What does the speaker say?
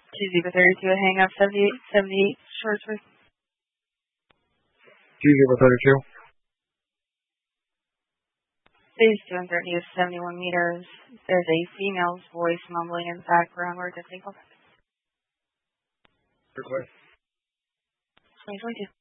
Zebra 32, hang up 78 short switch. Zebra 32. Phase 230 is 71 meters. There's a female's voice mumbling in the background. Where did they go? Request. 2022.